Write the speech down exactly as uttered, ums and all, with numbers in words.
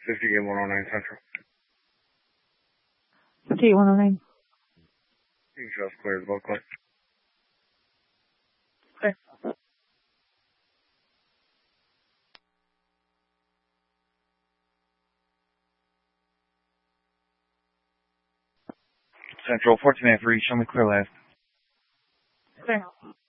fifty-eight one oh nine Central. fifty-eight one oh nine. Just clear as well, clear. Clear. Central, fourteen eighty-three, show me clear last. Clear.